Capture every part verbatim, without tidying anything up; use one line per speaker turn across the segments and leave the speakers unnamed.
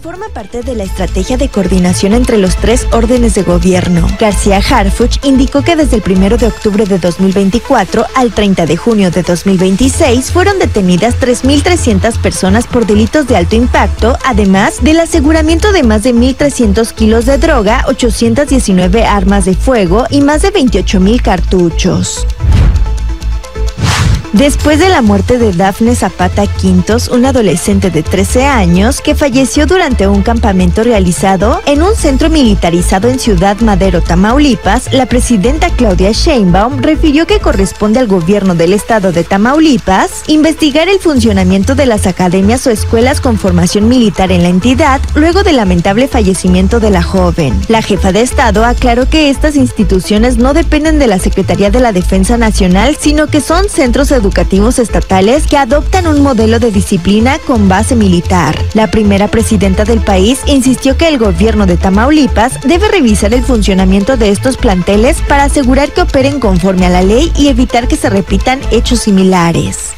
forma parte de la estrategia de coordinación entre los tres órdenes de gobierno. García Harfuch indicó que desde el primero de octubre de dos mil veinticuatro al treinta de junio de dos mil veintiséis fueron detenidas tres mil trescientas personas por delitos de alto impacto, además del aseguramiento de más de mil trescientos kilos de droga, ochocientas diecinueve armas de fuego y más de veintiocho mil cartuchos. Después de la muerte de Dafne Zapata Quintos, una adolescente de trece años que falleció durante un campamento realizado en un centro militarizado en Ciudad Madero, Tamaulipas, la presidenta Claudia Sheinbaum refirió que corresponde al gobierno del estado de Tamaulipas investigar el funcionamiento de las academias o escuelas con formación militar en la entidad luego del lamentable fallecimiento de la joven. La jefa de estado aclaró que estas instituciones no dependen de la Secretaría de la Defensa Nacional, sino que son centros educativos estatales que adoptan un modelo de disciplina con base militar. La primera presidenta del país insistió que el gobierno de Tamaulipas debe revisar el funcionamiento de estos planteles para asegurar que operen conforme a la ley y evitar que se repitan hechos similares.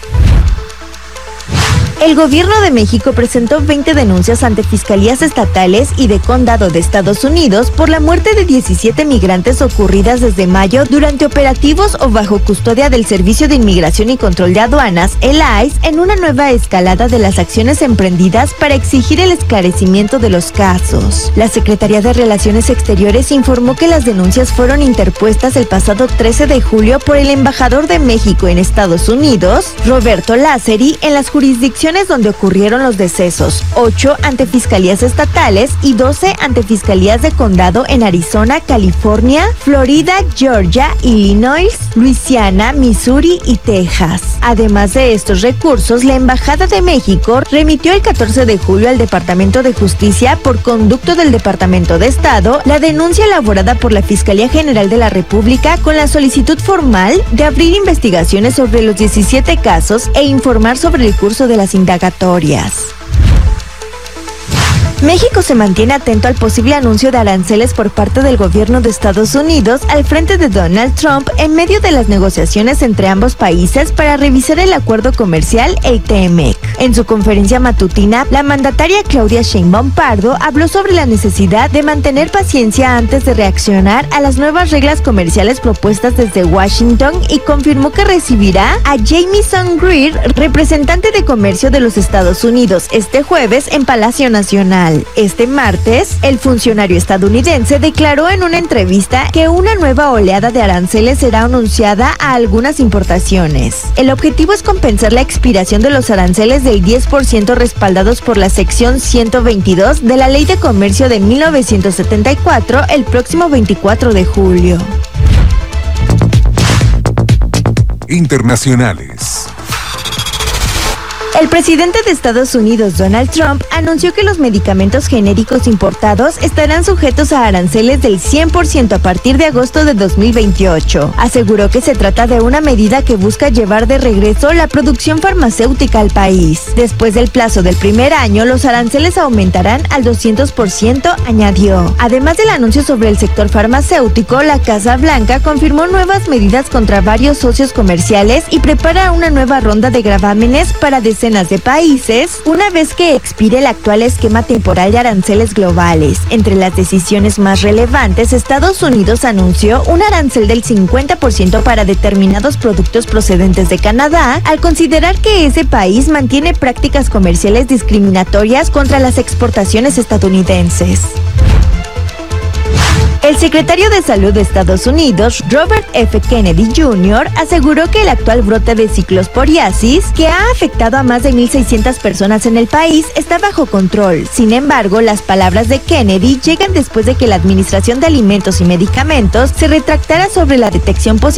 El gobierno de México presentó veinte denuncias ante fiscalías estatales y de condado de Estados Unidos por la muerte de diecisiete migrantes ocurridas desde mayo durante operativos o bajo custodia del Servicio de Inmigración y Control de Aduanas, el I C E, en una nueva escalada de las acciones emprendidas para exigir el esclarecimiento de los casos. La Secretaría de Relaciones Exteriores informó que las denuncias fueron interpuestas el pasado trece de julio por el embajador de México en Estados Unidos, Roberto Lázari, en las jurisdicciones donde ocurrieron los decesos, ocho ante fiscalías estatales y doce ante fiscalías de condado en Arizona, California, Florida, Georgia, Illinois, Luisiana, Missouri y Texas. Además de estos recursos, la Embajada de México remitió el catorce de julio al Departamento de Justicia, por conducto del Departamento de Estado, la denuncia elaborada por la Fiscalía General de la República con la solicitud formal de abrir investigaciones sobre los diecisiete casos e informar sobre el curso de las indagatorias. México se mantiene atento al posible anuncio de aranceles por parte del gobierno de Estados Unidos al frente de Donald Trump en medio de las negociaciones entre ambos países para revisar el acuerdo comercial, el T M E C. En su conferencia matutina, la mandataria Claudia Sheinbaum Pardo habló sobre la necesidad de mantener paciencia antes de reaccionar a las nuevas reglas comerciales propuestas desde Washington y confirmó que recibirá a Jamieson Greer, representante de comercio de los Estados Unidos, este jueves en Palacio Nacional. Este martes, el funcionario estadounidense declaró en una entrevista que una nueva oleada de aranceles será anunciada a algunas importaciones. El objetivo es compensar la expiración de los aranceles del diez por ciento respaldados por la sección ciento veintidós de la Ley de Comercio de mil novecientos setenta y cuatro el próximo veinticuatro de julio.
Internacionales.
El presidente de Estados Unidos, Donald Trump, anunció que los medicamentos genéricos importados estarán sujetos a aranceles del cien por ciento a partir de agosto de dos mil veintiocho. Aseguró que se trata de una medida que busca llevar de regreso la producción farmacéutica al país. Después del plazo del primer año, los aranceles aumentarán al doscientos por ciento, añadió. Además del anuncio sobre el sector farmacéutico, la Casa Blanca confirmó nuevas medidas contra varios socios comerciales y prepara una nueva ronda de gravámenes para decenas de países, una vez que expire el actual esquema temporal de aranceles globales. Entre las decisiones más relevantes, Estados Unidos anunció un arancel del cincuenta por ciento para determinados productos procedentes de Canadá, al considerar que ese país mantiene prácticas comerciales discriminatorias contra las exportaciones estadounidenses. El secretario de Salud de Estados Unidos, Robert F. Kennedy junior, aseguró que el actual brote de ciclosporiasis, que ha afectado a más de mil seiscientas personas en el país, está bajo control. Sin embargo, las palabras de Kennedy llegan después de que la Administración de Alimentos y Medicamentos se retractara sobre la detección positiva